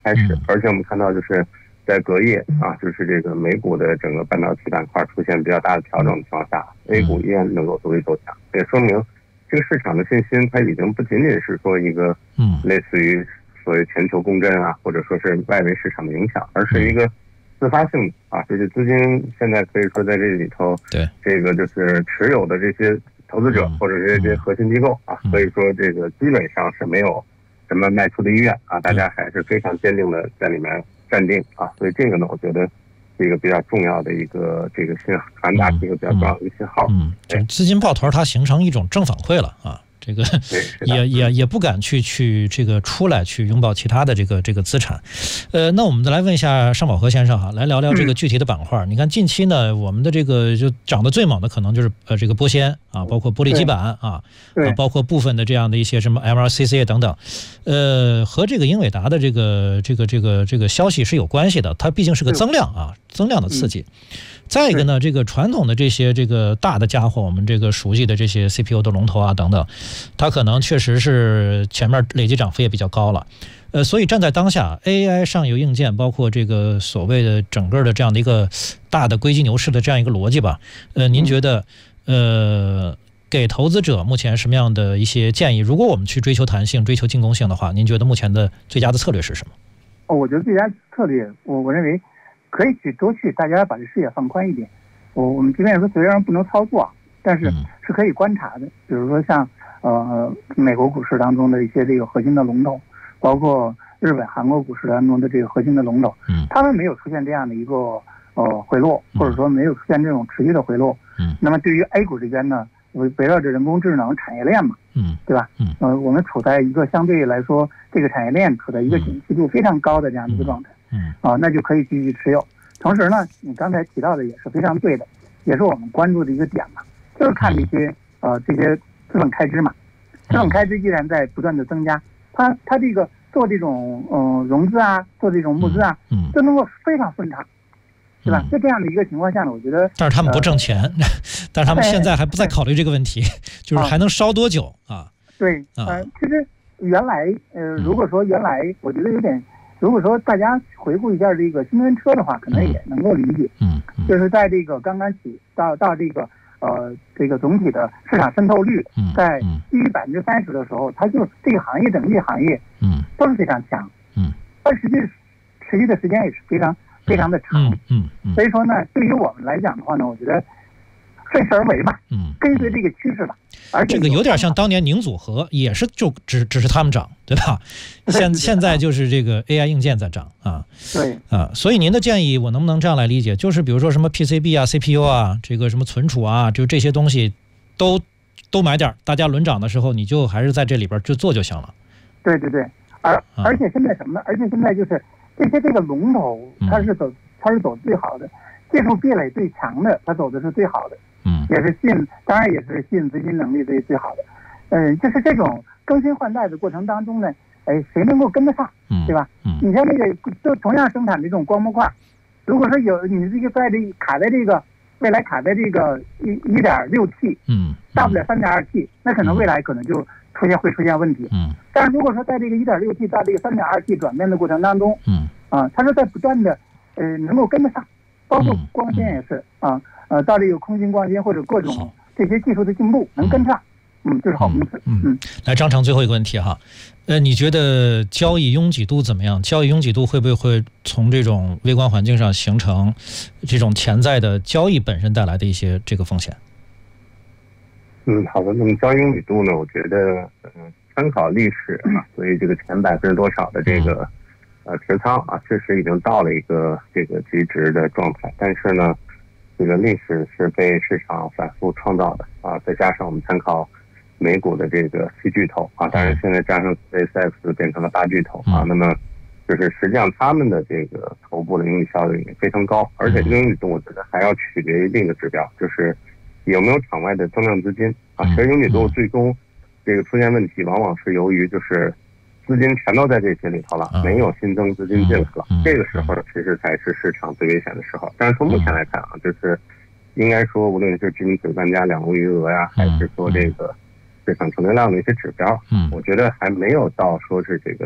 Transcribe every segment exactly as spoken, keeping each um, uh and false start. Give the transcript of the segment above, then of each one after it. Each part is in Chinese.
开始，而且我们看到就是在隔夜啊，就是这个美股的整个半导体板块出现比较大的调整的情况下 ，A 股依然能够独立走强，也说明这个市场的信心它已经不仅仅是说一个类似于所谓全球共振啊，或者说是外围市场的影响，而是一个自发性的啊，这些资金现在可以说在这里头， 对这个就是持有的这些投资者或者是这些核心机构啊，所以说这个基本上是没有什么卖出的意愿啊，大家还是非常坚定的在里面站定啊，所以这个呢，我觉得是一个比较重要的一个这个信号，传达是一个比较重要的一个信号。 嗯，就是资金抱团它形成一种正反馈了啊。这个也也也不敢去去这个出来去拥抱其他的这个这个资产，呃，那我们再来问一下尚宝和先生哈，来聊聊这个具体的板块。嗯、你看近期呢，我们的这个就涨得最猛的可能就是呃这个玻纤啊，包括玻璃基板啊，啊包括部分的这样的一些什么 M L C C 等等，呃，和这个英伟达的这个这个这个这个消息是有关系的，它毕竟是个增量啊，增量的刺激。嗯再一个呢，这个传统的这些这个大的家伙，我们这个熟悉的这些 C P U 的龙头啊等等，它可能确实是前面累计涨幅也比较高了，呃，所以站在当下 A I 上游硬件，包括这个所谓的整个的这样的一个大的硅基牛市的这样一个逻辑吧，呃，您觉得呃给投资者目前什么样的一些建议？如果我们去追求弹性、追求进攻性的话，您觉得目前的最佳的策略是什么？ 哦，我觉得最佳策略，我我认为。可以去多去，大家把这视野放宽一点。我我们即便说虽然不能操作，但是是可以观察的。比如说像呃美国股市当中的一些这个核心的龙头，包括日本、韩国股市当中的这个核心的龙头，嗯，他们没有出现这样的一个呃回落，或者说没有出现这种持续的回落。嗯，那么对于 A 股这边呢，围围绕着人工智能产业链嘛，嗯，对吧？嗯，呃，我们处在一个相对来说这个产业链处在一个景气度非常高的这样的一个状态。嗯，啊，那就可以继续持有。同时呢，你刚才提到的也是非常对的，也是我们关注的一个点嘛，就是看这些呃这些资本开支嘛，资本开支依然在不断的增加，它它这个做这种呃融资啊，做这种募资啊，嗯，就能够非常顺畅，对吧？在这样的一个情况下呢，我觉得， 但是他们不挣钱，呃、但是他们现在还不再考虑这个问题，就是还能烧多久啊？ 对，呃，其实原来呃，如果说原来我觉得有点。如果说大家回顾一下这个新能源车的话，可能也能够理解，嗯，就是在这个刚刚起到到这个呃这个总体的市场渗透率在低于百分之三十的时候，它就这个行业整体行业，嗯，都是非常强，嗯，但实际持续的时间也是非常非常的长，嗯嗯，所以说呢，对于我们来讲的话呢，我觉得顺势而为吧，嗯，跟随这个趋势吧。而这个有点像当年宁组合，也是就只只是他们涨，对吧？现现在就是这个 A I 硬件在涨啊， 对啊，所以您的建议我能不能这样来理解？就是比如说什么 P C B 啊、C P U 啊，这个什么存储啊，就这些东西都都买点，大家轮涨的时候，你就还是在这里边就做就行了。 对对对，而而且现在什么呢？而且现在就是这些这个龙头，它是走它是走最好的，技术壁垒最强的，它走的是最好的。嗯，也是吸引，当然也是吸引资金能力最最好的，嗯，就是这种更新换代的过程当中呢，哎，谁能够跟得上，对吧？嗯，你像那个就同样生产这种光模块，如果说有你这个在这卡在这个未来卡在这个一一点六 T， 嗯，大不了三点二 T， 那可能未来可能就出现会出现问题，嗯，但是如果说在这个一点六 T 到这个三点二 T 转变的过程当中，嗯，啊，它是在不断的呃能够跟得上，包括光纤也是啊。呃，到这个空心光纤或者各种这些技术的进步能跟上，嗯，就是好公司。嗯，嗯来，张成最后一个问题哈，呃，你觉得交易拥挤度怎么样？交易拥挤度会不会从这种微观环境上形成这种潜在的交易本身带来的一些这个风险？ 嗯，好的。那么交易拥挤度呢？我觉得，嗯、呃，参考历史啊，所以这个前百分之多少的这个呃持仓啊，确实已经到了一个这个极值的状态，但是呢。这个历史是被市场反复创造的啊，再加上我们参考美股的这个七巨头啊，当然现在加上 S P X 变成了八巨头啊，那么就是实际上他们的这个头部的盈利效应也非常高，而且这个拥挤度我觉得还要取决于另一个指标，就是有没有场外的增量资金啊。其实拥挤度最终这个出现问题，往往是由于就是资金全都在这些里头了，没有新增资金进来了，这个时候其实才是市场最危险的时候。但是从目前来看啊，就是应该说无论是知名水专家两路余额呀，还是说这个市场成交量的一些指标，我觉得还没有到说是这个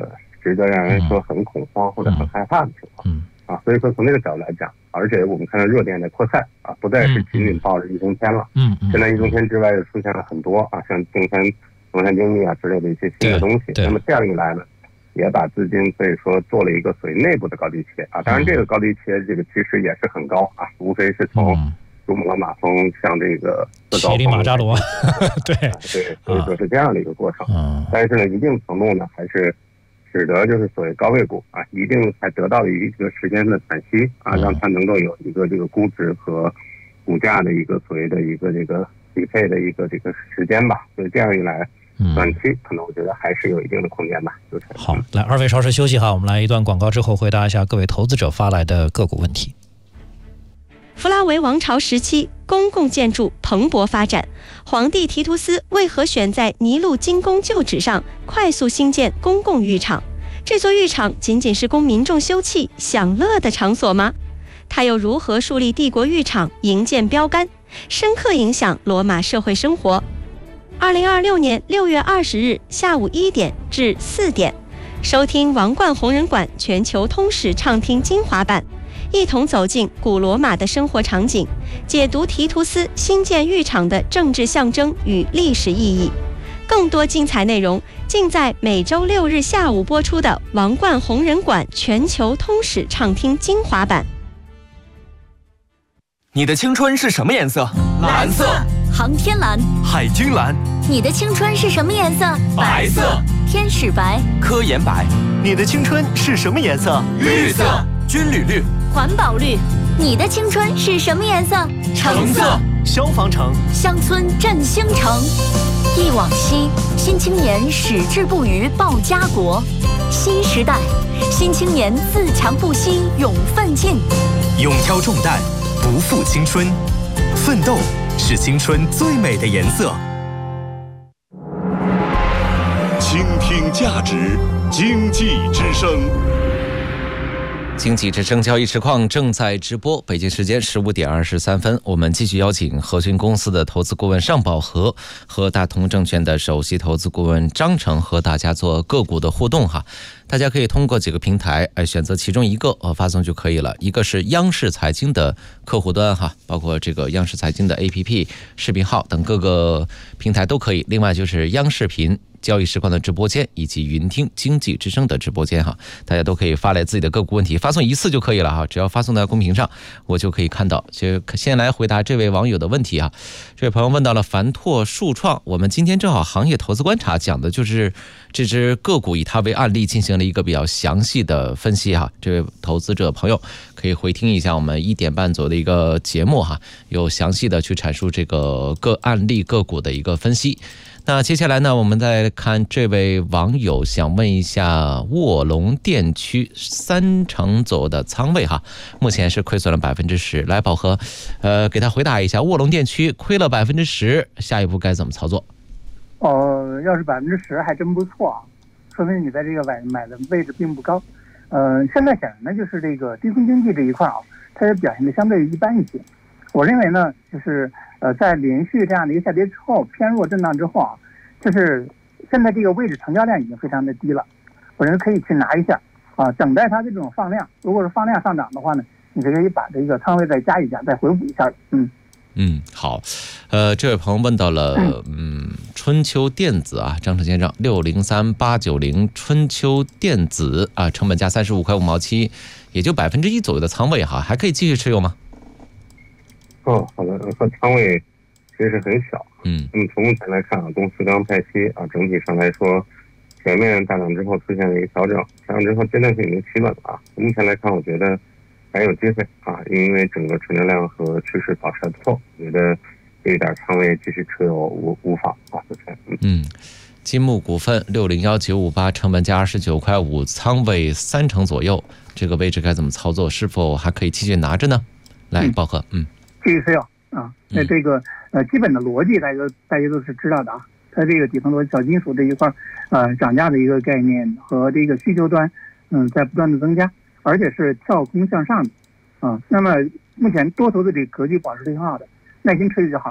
值得让人说很恐慌或者很害怕的情况。 嗯啊，所以说从这个角度来讲，而且我们看到热点的扩散啊，不再是仅仅抱着易中天了。 嗯嗯。 现在易中天之外又出现了很多啊，像中山、中山精密啊之类的一些新的东西。那么这样一来呢，也把资金可以说做了一个所谓内部的高低切啊。当然，这个高低切这个其实也是很高啊，无非是从珠穆朗玛峰向这个乞力马扎罗，对对，所以说是这样的一个过程。 嗯。 但是呢，一定程度呢，还是使得就是所谓高位股啊，一定还得到了一个时间的喘息啊，让它能够有一个这个估值和股价的一个所谓的一个这个匹配的一个这个时间吧。所以这样一来，短期可能我觉得还是有一定的空间吧。就是、 好，来二位稍事休息哈，我们来一段广告之后回答一下各位投资者发来的个股问题。 弗拉维王朝时期，公共建筑蓬勃发展。皇帝提图斯为何选在尼禄金宫旧址上快速兴建公共浴场？这座浴场仅仅是供民众休憩享乐的场所吗？他又如何树立帝国浴场营建标杆，深刻影响罗马社会生活？二零二六年六月二十日下午一点至四点，收听王冠红人馆全球通史畅听精华版，一同走进古罗马的生活场景，解读提图斯兴建浴场的政治象征与历史意义。更多精彩内容尽在每周六日下午播出的王冠红人馆全球通史畅听精华版。 你的青春是什么颜色？蓝色。 航天蓝。 海军蓝。 你的青春是什么颜色？ 白色。 天使白。 科研白。 你的青春是什么颜色？ 绿色。军旅绿。 环保绿。你的青春是什么颜色？ 橙色。 消防橙。 乡村振兴城。忆往昔，新青年矢志不渝报家国。新时代，新青年自强不息勇奋进。 勇挑重担，不负青春，奋斗是青春最美的颜色。 倾听价值，经济之声。 经济之声交易实况正在直播，北京时间十五点二十三分，我们继续邀请和鑫公司的投资顾问尚宝和和大同证券的首席投资顾问张成和大家做个股的互动哈。大家可以通过几个平台哎选择其中一个呃发送就可以了。一个是央视财经的客户端哈，包括这个央视财经的 A P P、视频号等各个平台都可以。另外就是央视频交易实况的直播间以及云听经济之声的直播间哈，大家都可以发来自己的个股问题，发送一次就可以了哈，只要发送到公屏上，我就可以看到。就先来回答这位网友的问题啊，这位朋友问到了凡拓数创，我们今天正好行业投资观察讲的就是这只个股，以它为案例进行了一个比较详细的分析哈。这位投资者朋友可以回听一下我们一点半左右的一个节目哈，有详细的去阐述这个个案例个股的一个分析。那接下来呢，我们再看这位网友想问一下卧龙电区三成左右的仓位哈，目前是亏损了百分之十。来，宝和，呃，给他回答一下，卧龙电区亏了百分之十，下一步该怎么操作？ 哦，要是百分之十还真不错啊，说明你在这个买买的位置并不高。呃，现在显然呢，就是这个低空经济这一块啊，它也表现的相对一般一些。我认为呢，就是呃，在连续这样的一个下跌之后，偏弱震荡之后啊，就是现在这个位置成交量已经非常的低了，我认为可以去拿一下啊，等待它的这种放量。如果是放量上涨的话呢，你就可以把这个仓位再加一加，再回补一下。嗯嗯，好，呃，这位朋友问到了，嗯，春秋电子啊，张成先生，六零三八九零春秋电子啊，成本价三十五块五毛七，也就百分之一左右的仓位哈，还可以继续持有吗？ 哦，好的，和仓位其实很小。 嗯， 那么从目前来看啊，公司刚派息啊，整体上来说，前面大涨之后出现了一个调整，调整之后阶段性已经企稳了啊。目前来看，我觉得还有机会啊，因为整个成交量和趋势保持还不错，我觉得这一点仓位继续持有无无妨啊。 嗯嗯，金木股份六零幺九五八，成本价二十九块五，仓位三成左右，这个位置该怎么操作？是否还可以继续拿着呢？来，宝和，嗯， 继续持有啊。那这个呃基本的逻辑大家都大家都是知道的啊。它这个底层逻辑小金属这一块呃涨价的一个概念和这个需求端嗯在不断的增加，而且是跳空向上的啊。那么目前多头的这个格局保持挺好的，耐心持有就好了。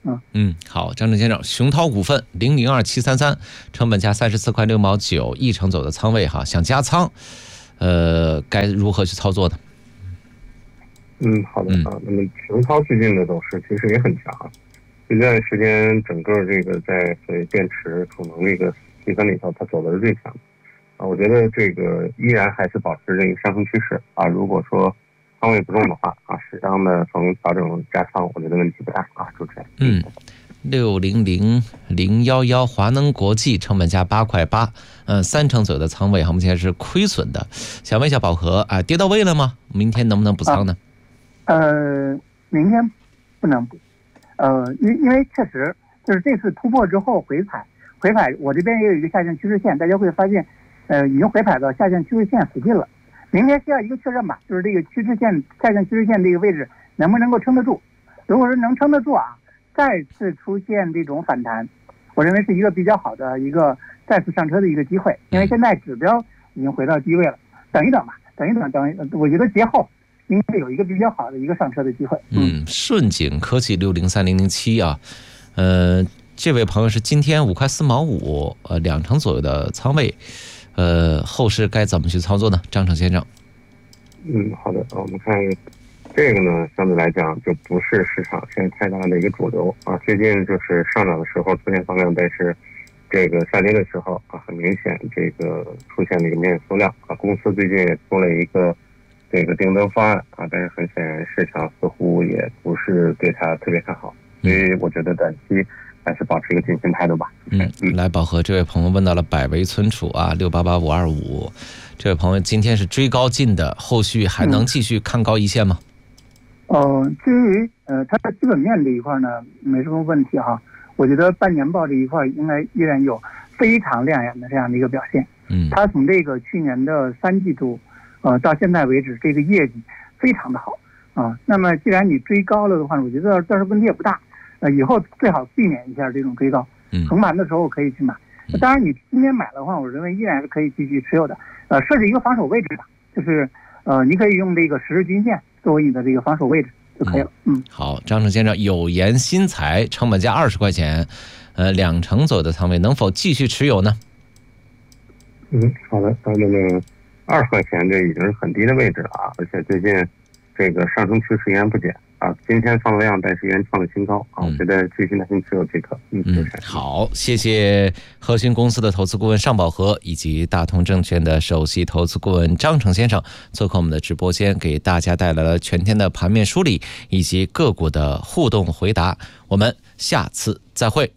嗯嗯，好，张正先生，熊涛股份零零二七三三，成本价三十四块六毛九，一成走的仓位哈，想加仓，呃，该如何去操作呢？ 嗯，好的啊。那么熊涛最近的走势其实也很强，这段时间整个这个在所谓电池储能这个细分里头，它走的是最强啊。我觉得这个依然还是保持这个上升趋势啊。如果说仓位不重的话啊，适当的逢调整加仓，我觉得问题不大啊。主持人， 嗯，六零零零幺幺华能国际成本价八块八，嗯，三成左右的仓位，目前是亏损的。想问一下宝和啊，跌到位了吗？明天能不能补仓呢？ 啊、呃，明天不能补，呃，因因为确实就是这次突破之后回踩，回踩我这边也有一个下降趋势线，大家会发现，呃，已经回踩到下降趋势线附近了。明天需要一个确认吧，就是这个趋势线下降趋势线这个位置能不能够撑得住？如果说能撑得住啊，再次出现这种反弹，我认为是一个比较好的一个再次上车的一个机会，因为现在指标已经回到低位了，等一等吧，等一等，等，我觉得节后应该有一个比较好的一个上车的机会。 嗯，顺景科技六零三零零七啊，呃，这位朋友是今天五块四毛五，呃，两成左右的仓位。呃，后市该怎么去操作呢？张成先生。 嗯，好的，我们看这个呢，相对来讲就不是市场现在太大的一个主流啊。最近就是上涨的时候出现放量，但是这个下跌的时候啊，很明显这个出现了一个明显缩量啊。公司最近也出了一个这个订单方案啊，但是很显然市场似乎也不是对它特别看好，所以我觉得短期还是保持一个谨慎态度吧。 嗯，来宝和这位朋友问到了百维存储啊，六八八五二五，这位朋友今天是追高进的，后续还能继续看高一线吗？ 嗯、呃，至于呃它的基本面这一块呢，没什么问题哈。我觉得半年报这一块应该依然有非常亮眼的这样的一个表现。 嗯， 它从这个去年的三季度，呃到现在为止，这个业绩非常的好啊。那么既然你追高了的话，我觉得倒是问题也不大。呃，以后最好避免一下这种追高， 嗯， 横盘的时候可以去买。当然，你今天买的话，我认为依然是可以继续持有的。呃，设置一个防守位置吧，就是呃，你可以用这个十日均线作为你的这个防守位置就可以了。嗯，嗯好，张成先生，有颜新材成本价二十块钱，呃，两成左右的仓位，能否继续持有呢？ 嗯，好的，到那个二十块钱，这已经是很低的位置了啊，而且最近这个上升趋势依然不减。啊，今天放量，但是原创了新高啊！我觉得继续耐心持有即可。嗯嗯， 好，谢谢核心公司的投资顾问尚宝和以及大通证券的首席投资顾问张成先生做客我们的直播间，给大家带来了全天的盘面梳理以及个股的互动回答。我们下次再会。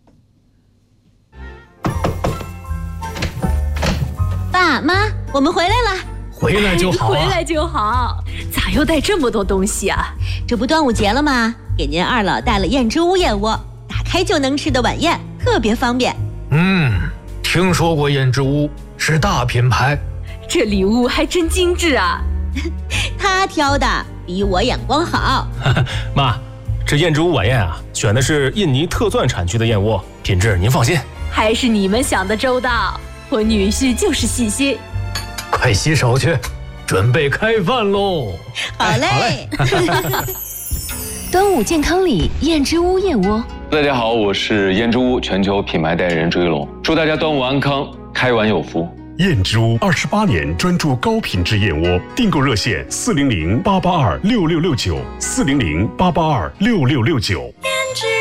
爸妈，我们回来了。 回来就好、啊， 回来就好。咋又带这么多东西啊？ 这不端午节了吗？给您二老带了燕之屋燕窝，打开就能吃的晚宴，特别方便。 嗯，听说过燕之屋，是大品牌。 这礼物还真精致啊！ 他挑的，比我眼光好。 妈，这燕之屋晚宴啊，选的是印尼特钻产区的燕窝，品质您放心。 还是你们想的周到，我女婿就是细心。 快洗手去，准备开饭喽！ 好嘞。 端午健康礼燕之屋燕窝。 大家好，我是燕之屋全球品牌代言人朱一龙，祝大家端午安康，开碗有福。 燕之屋二十八年专注高品质燕窝，订购热线四零零八八二六六六九四零零八八二六六六九。